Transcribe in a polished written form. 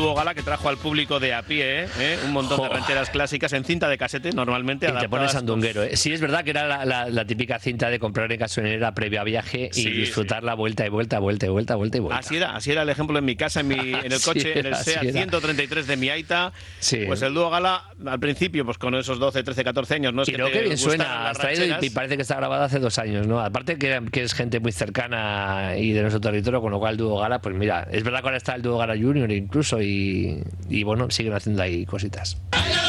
dúo Gala que trajo al público de a pie, un montón de rancheras clásicas en cinta de casete, normalmente. Y te pones sandunguero. Sí, es verdad que era la típica cinta de comprar en gasolinera previo a viaje y disfrutar la vuelta y vuelta. Así era el ejemplo en mi casa, en el coche, en el SEAT 133 de mi aita. Sí. Pues el dúo Gala, al principio, pues con esos 12, 13, 14 años, no es que bien suena. Has traído y parece que está grabada hace 2 años, ¿no? Aparte que es gente muy cercana y de nuestro territorio, con lo cual el dúo Gala, pues mira, es verdad que ahora está el dúo Gala Junior incluso y bueno, siguen haciendo ahí cositas.